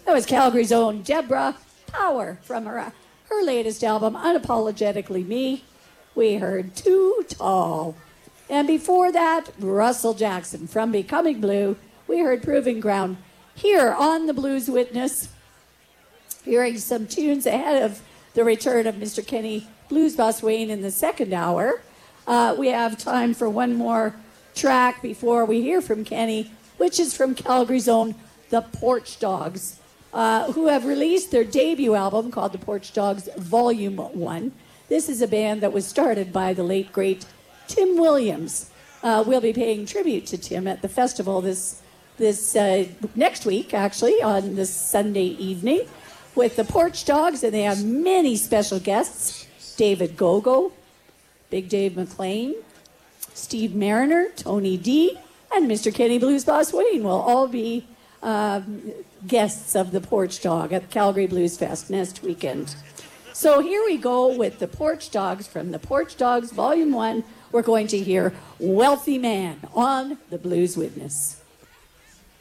That was Calgary's own Deborah Power from her latest album, Unapologetically Me. We heard Too Tall. And before that, Russell Jackson from Becoming Blue. We heard Proving Ground. Here on the Blues Witness, hearing some tunes ahead of the return of Mr. Kenny Blues Boss Wayne in the second hour. We have time for one more track before we hear from Kenny, which is from Calgary's own The Porch Dogs, who have released their debut album called The Porch Dogs Volume 1. This is a band that was started by the late, great Tim Williams. We'll be paying tribute to Tim at the festival this next week, actually, on this Sunday evening, with the Porch Dogs, and they have many special guests. David Gogo, Big Dave McLean, Steve Mariner, Tony D, and Mr. Kenny Blues Boss Wayne will all be guests of the Porch Dog at Calgary Blues Fest next weekend. So here we go with the Porch Dogs from the Porch Dogs Volume 1. We're going to hear Wealthy Man on the Blues Witness.